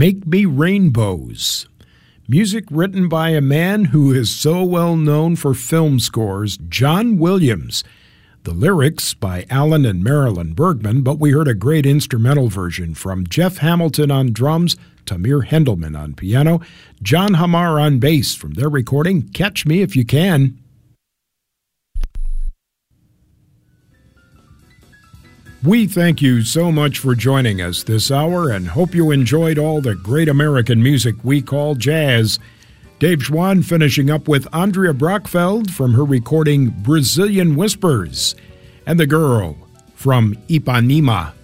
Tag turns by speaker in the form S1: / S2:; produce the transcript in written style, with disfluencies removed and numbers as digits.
S1: Make Me Rainbows. Music written by a man who is so well known for film scores, John Williams. The lyrics by Alan and Marilyn Bergman, but we heard a great instrumental version from Jeff Hamilton on drums, Tamir Hendelman on piano, John Hamar on bass from their recording, Catch Me If You Can. We thank you so much for joining us this hour and hope you enjoyed all the great American music we call jazz. Dave Schwann finishing up with Andrea Brockfeld from her recording Brazilian Whispers, and The Girl from Ipanema.